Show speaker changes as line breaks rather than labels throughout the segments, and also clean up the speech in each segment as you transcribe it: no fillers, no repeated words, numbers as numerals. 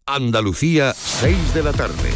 Andalucía, 6 de la tarde.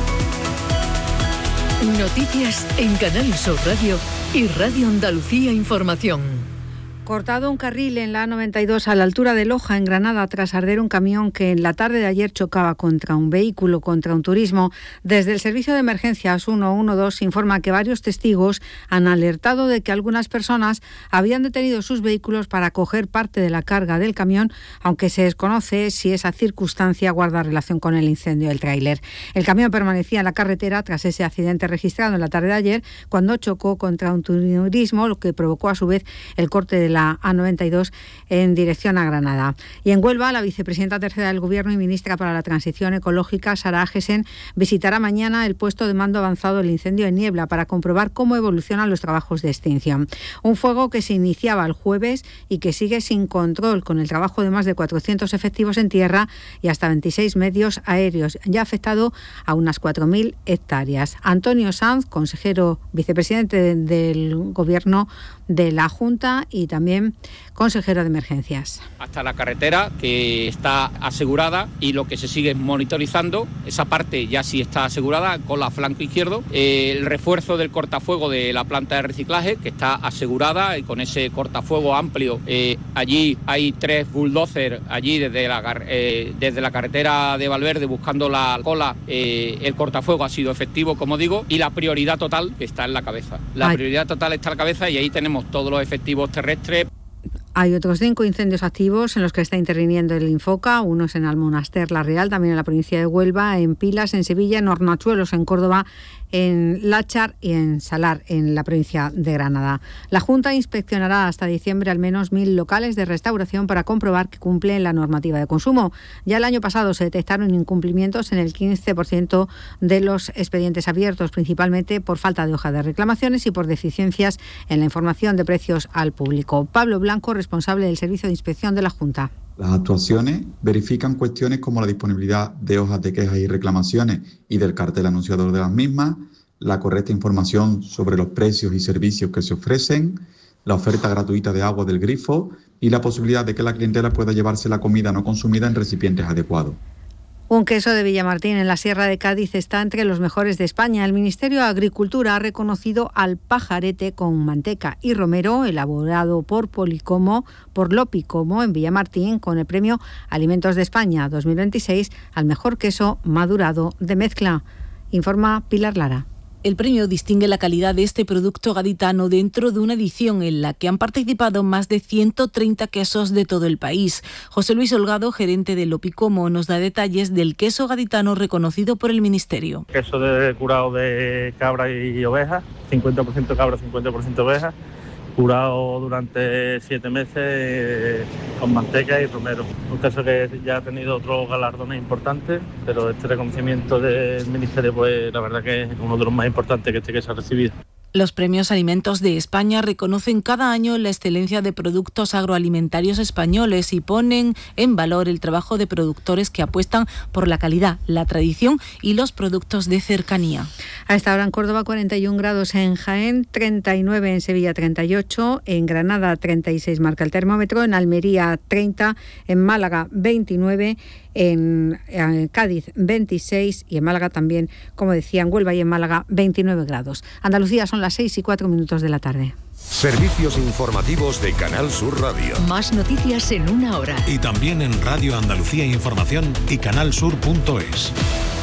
Noticias en Canal Sur Radio y Radio Andalucía Información.
Cortado un carril en la A92 a la altura de Loja, en Granada, tras arder un camión que en la tarde de ayer chocaba contra un vehículo, contra un turismo. Desde el Servicio de Emergencias 112 informa que varios testigos han alertado de que algunas personas habían detenido sus vehículos para coger parte de la carga del camión, aunque se desconoce si esa circunstancia guarda relación con el incendio del tráiler. El camión permanecía en la carretera tras ese accidente registrado en la tarde de ayer, cuando chocó contra un turismo, lo que provocó a su vez el corte de la A92 en dirección a Granada. Y en Huelva, la vicepresidenta tercera del Gobierno y ministra para la Transición Ecológica, Sara Agesen, visitará mañana el puesto de mando avanzado del incendio de Niebla para comprobar cómo evolucionan los trabajos de extinción. Un fuego que se iniciaba el jueves y que sigue sin control, con el trabajo de más de 400 efectivos en tierra y hasta 26 medios aéreos. Ya ha afectado a unas 4.000 hectáreas. Antonio Sanz, consejero vicepresidente del Gobierno de la Junta y también consejero de emergencias.
Hasta la carretera, que está asegurada, y lo que se sigue monitorizando, esa parte ya sí está asegurada con la flanco izquierdo, el refuerzo del cortafuego de la planta de reciclaje, que está asegurada, y con ese cortafuego amplio, allí hay 3 bulldozers, allí desde la carretera de Valverde buscando la cola, el cortafuego ha sido efectivo, como digo, y la prioridad total está en la cabeza. Prioridad total está en la cabeza, y ahí tenemos todos los efectivos terrestres.
Hay otros 5 incendios activos en los que está interviniendo el Infoca, unos en Almonaster, La Real, también en la provincia de Huelva, en Pilas, en Sevilla, en Hornachuelos, en Córdoba, en Láchar y en Salar, en la provincia de Granada. La Junta inspeccionará hasta diciembre al menos 1.000 locales de restauración para comprobar que cumplen la normativa de consumo. Ya el año pasado se detectaron incumplimientos en el 15% de los expedientes abiertos, principalmente por falta de hoja de reclamaciones y por deficiencias en la información de precios al público. Pablo Blanco, responsable del Servicio de Inspección de la Junta.
Las actuaciones verifican cuestiones como la disponibilidad de hojas de quejas y reclamaciones y del cartel anunciador de las mismas, la correcta información sobre los precios y servicios que se ofrecen, la oferta gratuita de agua del grifo y la posibilidad de que la clientela pueda llevarse la comida no consumida en recipientes adecuados.
Un queso de Villamartín en la Sierra de Cádiz está entre los mejores de España. El Ministerio de Agricultura ha reconocido al pajarete con manteca y romero, elaborado por Lopicomo en Villamartín, con el premio Alimentos de España 2026 al mejor queso madurado de mezcla. Informa Pilar Lara.
El premio distingue la calidad de este producto gaditano dentro de una edición en la que han participado más de 130 quesos de todo el país. José Luis Holgado, gerente de Lopicomo, nos da detalles del queso gaditano reconocido por el Ministerio.
Queso curado de cabra y oveja, 50% cabra, 50% oveja, curado durante 7 meses con manteca y romero. Un queso que ya ha tenido otros galardones importantes, pero este reconocimiento del Ministerio, pues la verdad que es uno de los más importantes que este queso ha recibido.
Los premios Alimentos de España reconocen cada año la excelencia de productos agroalimentarios españoles y ponen en valor el trabajo de productores que apuestan por la calidad, la tradición y los productos de cercanía.
A esta hora en Córdoba 41 grados, en Jaén 39, en Sevilla 38, en Granada 36 marca el termómetro, en Almería 30, en Málaga 29, en Cádiz 26 y en Málaga también, como decía, en Huelva y en Málaga 29 grados. Andalucía son las 6:04 de la tarde.
Servicios informativos de Canal Sur Radio.
Más noticias en una hora.
Y también en Radio Andalucía Información y canalsur.es.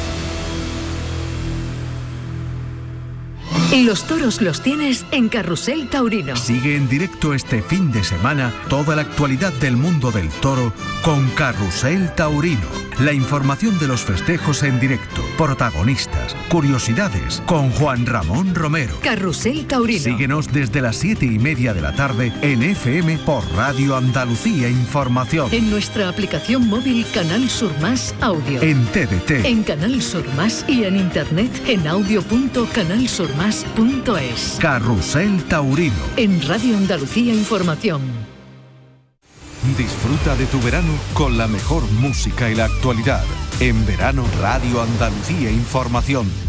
Los toros los tienes en Carrusel Taurino.
Sigue en directo este fin de semana toda la actualidad del mundo del toro con Carrusel Taurino. La información de los festejos en directo, protagonistas, curiosidades, con Juan Ramón Romero.
Carrusel Taurino.
Síguenos desde las 7:30 de la tarde en FM por Radio Andalucía Información.
En nuestra aplicación móvil Canal Sur Más Audio.
En TDT.
En Canal Sur Más y en internet en audio.canalsurmas.es.
Carrusel Taurino.
En Radio Andalucía Información.
Disfruta de tu verano con la mejor música y la actualidad. En verano, Radio Andalucía Información.